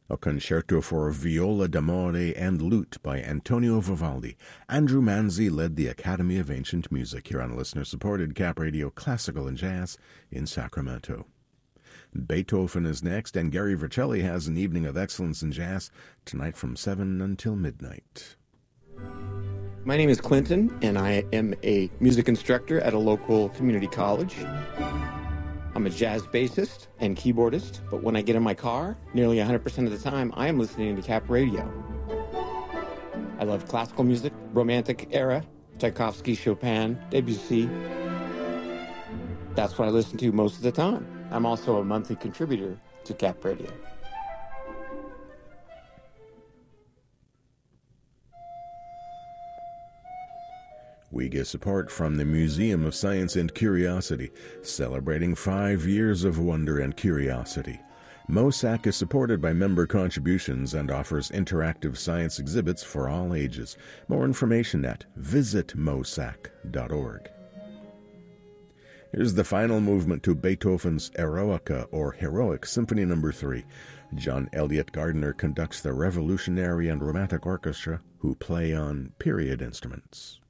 A concerto for viola d'amore and lute by Antonio Vivaldi. Andrew Manzi led the Academy of Ancient Music here on listener-supported Cap Radio Classical and Jazz in Sacramento. Beethoven is next, and Gary Vercelli has an evening of excellence in jazz tonight from 7 until midnight. My name is Clinton, and I am a music instructor at a local community college. I'm a jazz bassist and keyboardist, but when I get in my car, nearly 100% of the time, I am listening to Cap Radio. I love classical music, Romantic era, Tchaikovsky, Chopin, Debussy. That's what I listen to most of the time. I'm also a monthly contributor to Cap Radio. We get support from the Museum of Science and Curiosity, celebrating 5 years of wonder and curiosity. MOSAC is supported by member contributions and offers interactive science exhibits for all ages. More information at visitmosac.org. Here's the final movement to Beethoven's Eroica, or Heroic, Symphony No. 3. John Elliott Gardner conducts the Revolutionary and Romantic Orchestra, who play on period instruments.